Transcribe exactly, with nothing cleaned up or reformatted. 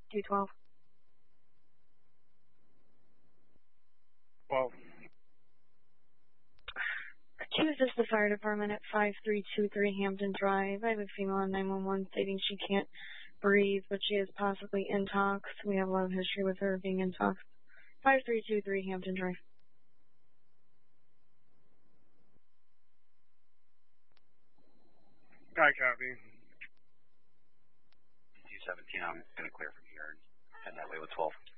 two twelve. twelve. Choose this the fire department at five three two three Hampton Drive. I have a female on nine one one stating she can't breathe, but she is possibly intox. We have a lot of history with her being intox. five three two three Hampton Drive. I copy. two seventeen, I'm going to clear from here and head that way with twelve.